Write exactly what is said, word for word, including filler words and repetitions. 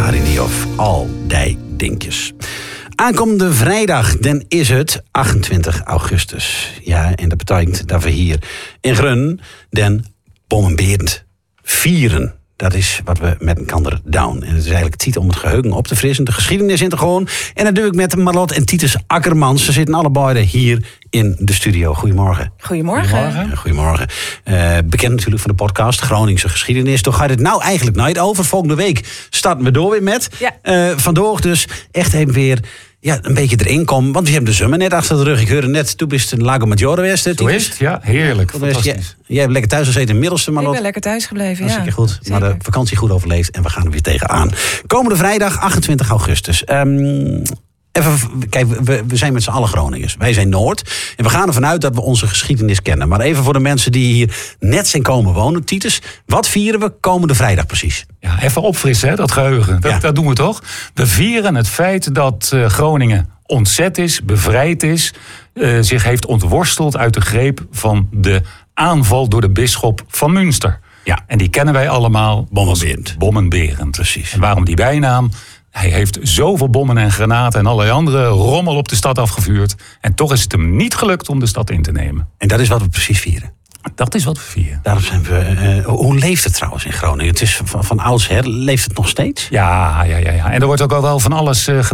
Marini of Al die Dinkjes. Aankomende vrijdag, dan is het achtentwintig augustus. Ja, en dat betekent dat we hier in Grun den Bommenberend vieren. Dat is wat we met elkaar doen. En het is eigenlijk tijd om het geheugen op te frissen, de geschiedenis in te gooien. En dat doe ik met Marlot en Titus Akkermans. Ze zitten allebei hier in de studio. Goedemorgen. Goedemorgen. Goedemorgen. Goedemorgen. Uh, bekend natuurlijk van de podcast Groningse Geschiedenis. Toch gaat het nou eigenlijk nooit over. Volgende week starten we door weer met. Ja. Uh, vandaag dus echt even weer... Ja, een beetje erin komen, want we hebben de zomer net achter de rug. Ik hoorde net, toen bist een Lago Maggiore geweest. Zo is het, ja, heerlijk, fantastisch. Jij, jij hebt lekker thuis gezeten in Middelste, Marlot. Ik ben lekker thuis gebleven, ja. Zeker goed, maar de vakantie goed overleefd en we gaan er weer tegenaan. Komende vrijdag, achtentwintig augustus. Um, even, kijk, we, we zijn met z'n allen Groningers. Wij zijn Noord en we gaan ervan uit dat we onze geschiedenis kennen. Maar even voor de mensen die hier net zijn komen wonen. Titus, wat vieren we komende vrijdag precies? Ja, even opfrissen, hè, dat geheugen. Dat, ja. dat doen we toch? We vieren het feit dat uh, Groningen ontzet is, bevrijd is, uh, zich heeft ontworsteld uit de greep van de aanval door de bisschop van Münster. Ja. En die kennen wij allemaal. Bommenberend. Bommenberend. Precies. En waarom die bijnaam? Hij heeft zoveel bommen en granaten en allerlei andere rommel op de stad afgevuurd. En toch is het hem niet gelukt om de stad in te nemen. En dat is wat we precies vieren. Dat is wat we vieren. Daarom zijn we. Uh, hoe leeft het trouwens in Groningen? Het is van, van oudsher, leeft het nog steeds? Ja, ja, ja, ja. En er wordt ook al wel van alles uh, gedaan.